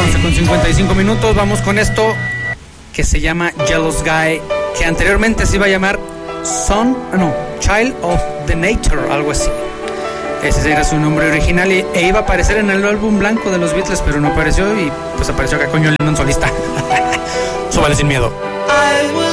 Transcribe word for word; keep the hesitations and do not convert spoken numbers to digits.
once con cincuenta y cinco minutos. Vamos con esto que se llama Jealous Guy, que anteriormente se iba a llamar Son, no, Child of the Nature, algo así. Ese era su nombre original y, e iba a aparecer en el álbum blanco de los Beatles, pero no apareció y pues apareció acá con John Lennon solista. Súbale sin miedo.